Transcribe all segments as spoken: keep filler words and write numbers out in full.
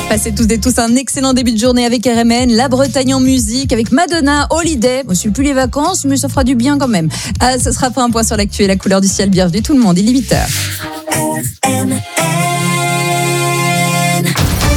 Passez tous et tous un excellent début de journée avec R M N, la Bretagne en musique, avec Madonna, Holiday. Bon, c'est plus les vacances, mais ça fera du bien quand même. Ah, ce sera pas un point sur l'actu et la couleur du ciel. Bienvenue tout le monde, il est huit heures. R M N.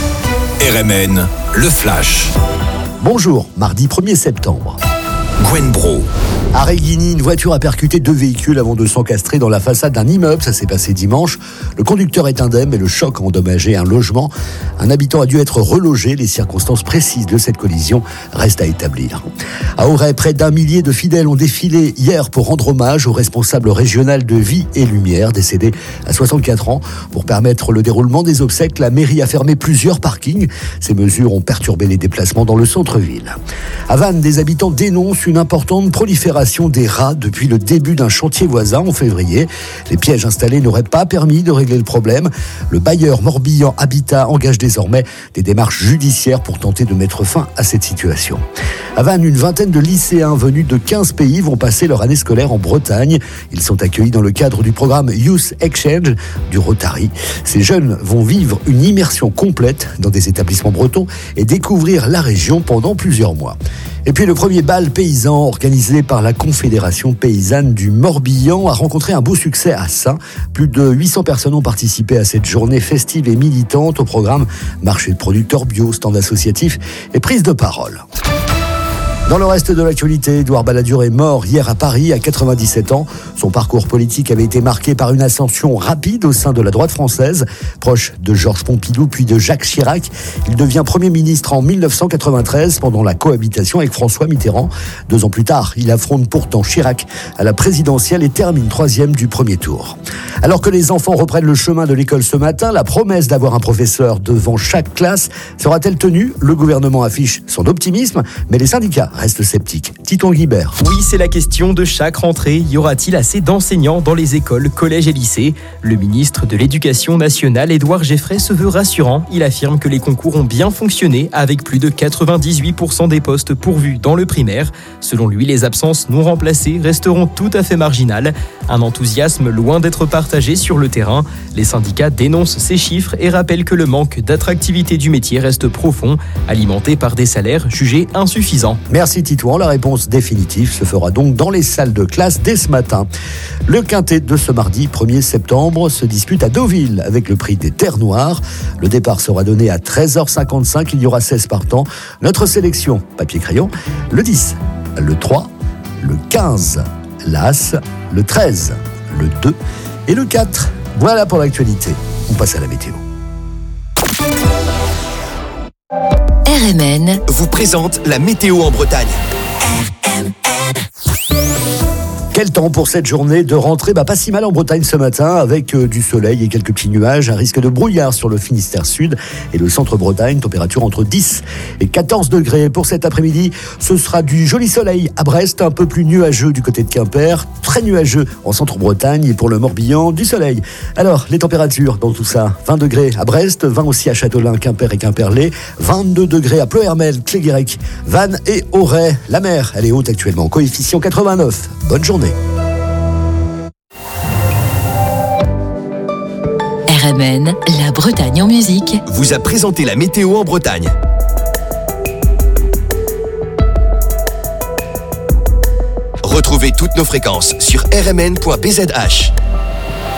R M N, le flash. Bonjour, mardi premier septembre. Gwen Bro. À Réginy, une voiture a percuté deux véhicules avant de s'encastrer dans la façade d'un immeuble. Ça s'est passé dimanche. Le conducteur est indemne, mais le choc a endommagé un logement. Un habitant a dû être relogé. Les circonstances précises de cette collision restent à établir. À Auray, près d'un millier de fidèles ont défilé hier pour rendre hommage au responsable régional de Vie et Lumière, décédé à soixante-quatre ans. Pour permettre le déroulement des obsèques, la mairie a fermé plusieurs parkings. Ces mesures ont perturbé les déplacements dans le centre-ville. À Vannes, des habitants dénoncent une importante prolifération des rats depuis le début d'un chantier voisin en février. Les pièges installés n'auraient pas permis de régler le problème. Le bailleur Morbihan Habitat engage désormais des démarches judiciaires pour tenter de mettre fin à cette situation. À Vannes, une vingtaine de lycéens venus de quinze pays vont passer leur année scolaire en Bretagne. Ils sont accueillis dans le cadre du programme Youth Exchange du Rotary. Ces jeunes vont vivre une immersion complète dans des établissements bretons et découvrir la région pendant plusieurs mois. Et puis le premier bal paysan organisé par la Confédération paysanne du Morbihan a rencontré un beau succès à Saints. Plus de huit cents personnes ont participé à cette journée festive et militante. Au programme, marché de producteurs bio, stand associatif et prise de parole. Dans le reste de l'actualité, Édouard Balladur est mort hier à Paris à quatre-vingt-dix-sept ans. Son parcours politique avait été marqué par une ascension rapide au sein de la droite française. Proche de Georges Pompidou puis de Jacques Chirac, il devient Premier ministre en dix-neuf cent quatre-vingt-treize pendant la cohabitation avec François Mitterrand. Deux ans plus tard, il affronte pourtant Chirac à la présidentielle et termine troisième du premier tour. Alors que les enfants reprennent le chemin de l'école ce matin, la promesse d'avoir un professeur devant chaque classe sera-t-elle tenue ? Le gouvernement affiche son optimisme, mais les syndicats restent sceptiques. Titon Guibert. Oui, c'est la question de chaque rentrée. Y aura-t-il assez d'enseignants dans les écoles, collèges et lycées ? Le ministre de l'Éducation nationale, Édouard Geffray, se veut rassurant. Il affirme que les concours ont bien fonctionné, avec plus de quatre-vingt-dix-huit pour cent des postes pourvus dans le primaire. Selon lui, les absences non remplacées resteront tout à fait marginales. Un enthousiasme loin d'être partagé sur le terrain. Les syndicats dénoncent ces chiffres et rappellent que le manque d'attractivité du métier reste profond, alimenté par des salaires jugés insuffisants. Merci Titouan, la réponse définitive se fera donc dans les salles de classe dès ce matin. Le quintet de ce mardi premier septembre se dispute à Deauville avec le prix des Terres Noires. Le départ sera donné à treize heures cinquante-cinq, il y aura seize partants. Notre sélection, papier-crayon, le dix, le trois, le quinze, l'As, le treize, le deux et le quatre. Voilà pour l'actualité. On passe à la météo. R M N vous présente la météo en Bretagne. Quel temps pour cette journée de rentrée ? Bah, pas si mal en Bretagne ce matin, avec euh, du soleil et quelques petits nuages, un risque de brouillard sur le Finistère Sud et le centre-Bretagne, température entre dix et quatorze degrés. Pour cet après-midi, ce sera du joli soleil à Brest, un peu plus nuageux du côté de Quimper, très nuageux en centre-Bretagne et pour le Morbihan, du soleil. Alors, les températures dans tout ça, vingt degrés à Brest, vingt aussi à Châtelain, Quimper et Quimperlé, vingt-deux degrés à Pleuhermel, Cléguérec, Vannes et Auray. La mer, elle est haute actuellement, coefficient quatre-vingt-neuf. Bonne journée. R M N, la Bretagne en musique, vous a présenté la météo en Bretagne. Retrouvez toutes nos fréquences sur r m n point b z h.